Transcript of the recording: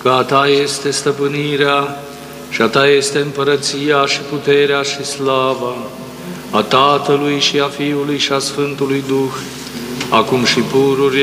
că a Ta este stăpânirea și a Ta este împărăția și puterea și slava, a Tatălui și a Fiului și a Sfântului Duh, acum și pururia